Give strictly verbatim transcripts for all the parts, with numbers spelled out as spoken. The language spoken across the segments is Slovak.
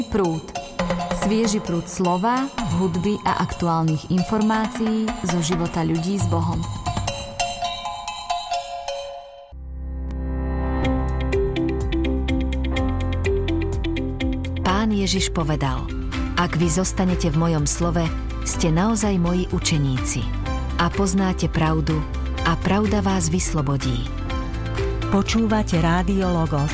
Prúd. Svieži prúd slova, hudby a aktuálnych informácií zo života ľudí s Bohom. Pán Ježiš povedal: Ak vy zostanete v mojom slove, ste naozaj moji učeníci a poznáte pravdu a pravda vás vyslobodí. Počúvate Rádio Logos.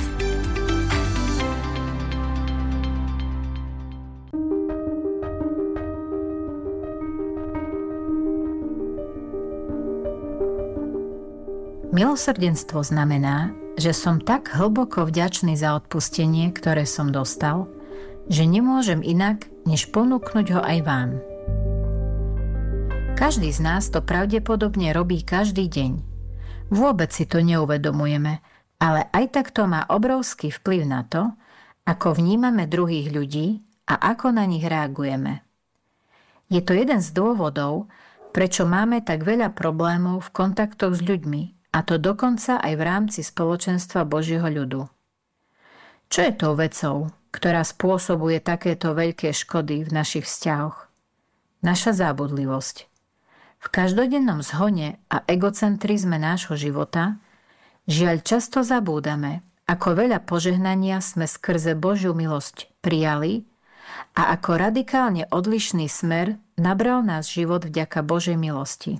Milosrdenstvo znamená, že som tak hlboko vďačný za odpustenie, ktoré som dostal, že nemôžem inak, než ponúknuť ho aj vám. Každý z nás to pravdepodobne robí každý deň. Vôbec si to neuvedomujeme, ale aj tak to má obrovský vplyv na to, ako vnímame druhých ľudí a ako na nich reagujeme. Je to jeden z dôvodov, prečo máme tak veľa problémov v kontaktoch s ľuďmi, a to dokonca aj v rámci spoločenstva Božieho ľudu. Čo je tou vecou, ktorá spôsobuje takéto veľké škody v našich vzťahoch? Naša zábudlivosť. V každodennom zhone a egocentrizme nášho života žiaľ často zabúdame, ako veľa požehnania sme skrze Božiu milosť prijali a ako radikálne odlišný smer nabral nás život vďaka Božej milosti.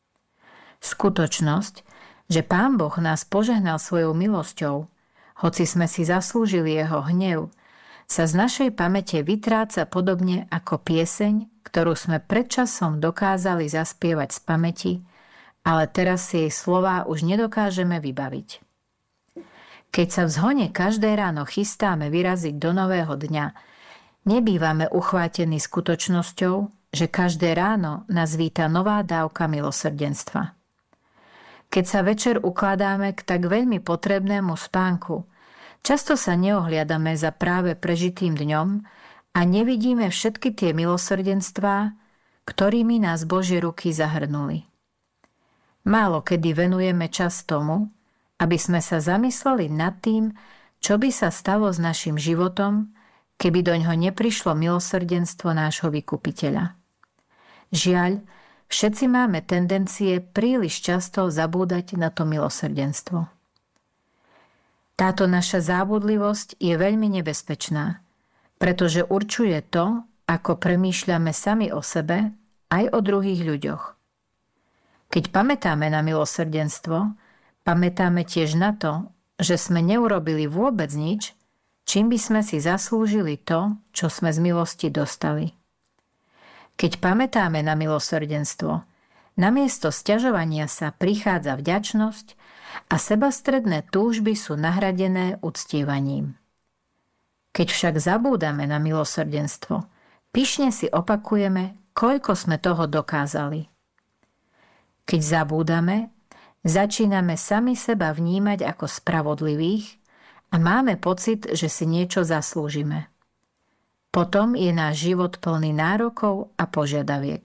Skutočnosť, že Pán Boh nás požehnal svojou milosťou, hoci sme si zaslúžili jeho hnev, sa z našej pamäte vytráca podobne ako pieseň, ktorú sme predčasom dokázali zaspievať z pamäti, ale teraz si jej slová už nedokážeme vybaviť. Keď sa v zhone každé ráno chystáme vyraziť do nového dňa, nebývame uchvátení skutočnosťou, že každé ráno nás víta nová dávka milosrdenstva. Keď sa večer ukladáme k tak veľmi potrebnému spánku, často sa neohliadame za práve prežitým dňom a nevidíme všetky tie milosrdenstvá, ktorými nás Božie ruky zahrnuli. Málo kedy venujeme čas tomu, aby sme sa zamysleli nad tým, čo by sa stalo s našim životom, keby doňho neprišlo milosrdenstvo nášho vykupiteľa. Žiaľ, všetci máme tendencie príliš často zabúdať na to milosrdenstvo. Táto naša zábudlivosť je veľmi nebezpečná, pretože určuje to, ako premýšľame sami o sebe aj o druhých ľuďoch. Keď pamätáme na milosrdenstvo, pamätáme tiež na to, že sme neurobili vôbec nič, čím by sme si zaslúžili to, čo sme z milosti dostali. Keď pamätáme na milosrdenstvo, namiesto sťažovania sa prichádza vďačnosť a sebastredné túžby sú nahradené uctievaním. Keď však zabúdame na milosrdenstvo, pyšne si opakujeme, koľko sme toho dokázali. Keď zabúdame, začíname sami seba vnímať ako spravodlivých a máme pocit, že si niečo zaslúžime. Potom je náš život plný nárokov a požiadaviek.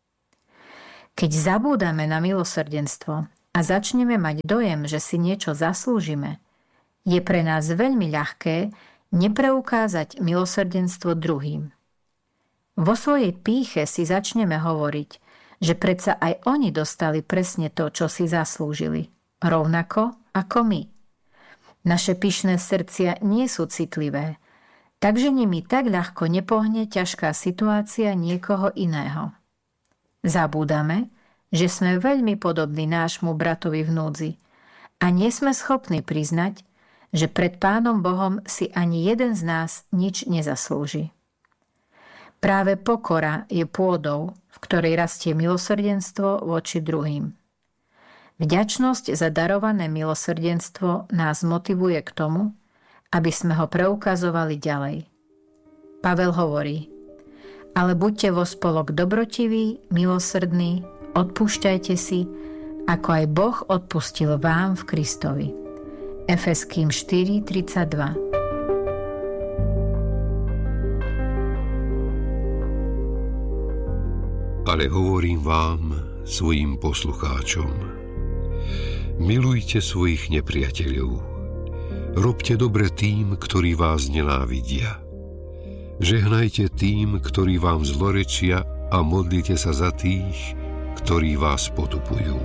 Keď zabúdame na milosrdenstvo a začneme mať dojem, že si niečo zaslúžime, je pre nás veľmi ľahké nepreukázať milosrdenstvo druhým. Vo svojej pýche si začneme hovoriť, že predsa aj oni dostali presne to, čo si zaslúžili, rovnako ako my. Naše pyšné srdcia nie sú citlivé, takže nimi tak ľahko nepohne ťažká situácia niekoho iného. Zabúdame, že sme veľmi podobní nášmu bratovi v núdzi a nie sme schopní priznať, že pred Pánom Bohom si ani jeden z nás nič nezaslúži. Práve pokora je pôdou, v ktorej rastie milosrdenstvo voči druhým. Vďačnosť za darované milosrdenstvo nás motivuje k tomu, aby sme ho preukazovali ďalej. Pavel hovorí: ale buďte vo spolok dobrotiví, milosrdní, odpúšťajte si, ako aj Boh odpustil vám v Kristovi. Efeským štyri tridsaťdva. Ale hovorím vám, svojim poslucháčom, milujte svojich nepriateľov, robte dobre tým, ktorí vás nenávidia. Žehnajte tým, ktorí vám zlorečia, a modlite sa za tých, ktorí vás potupujú.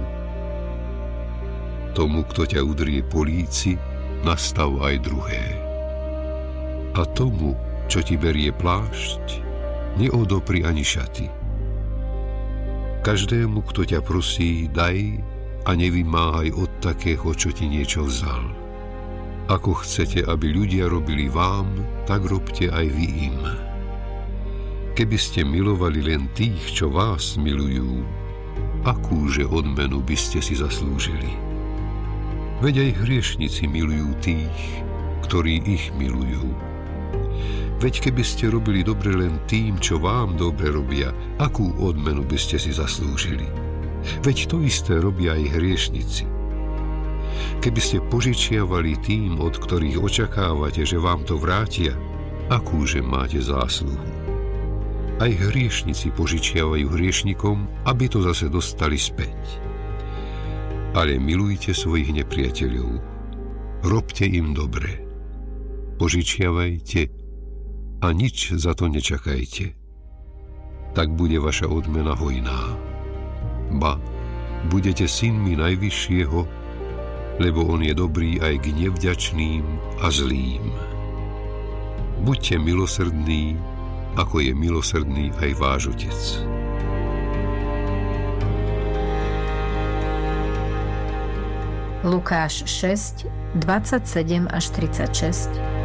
Tomu, kto ťa udrie po líci, nastav aj druhé. A tomu, čo ti berie plášť, neodopri ani šaty. Každému, kto ťa prosí, daj a nevymáhaj od takého, čo ti niečo vzal. Ako chcete, aby ľudia robili vám, tak robte aj vy im. Keby ste milovali len tých, čo vás milujú, akúže odmenu by ste si zaslúžili? Veď aj hriešnici milujú tých, ktorí ich milujú. Veď keby ste robili dobre len tým, čo vám dobre robia, akú odmenu by ste si zaslúžili? Veď to isté robia aj hriešnici. Keby ste požičiavali tým, od ktorých očakávate, že vám to vrátia, akúže máte zásluhu? Aj hriešnici požičiavajú hriešnikom, aby to zase dostali späť. Ale milujte svojich nepriateľov. Robte im dobre. Požičiavajte a nič za to nečakajte. Tak bude vaša odmena hojná. Ba, budete synmi Najvyššieho, lebo on je dobrý aj k nevďačným a zlým. Buďte milosrdní, ako je milosrdný aj váš Otec. Lukáš šesť, dvadsaťsedem až tridsaťšesť.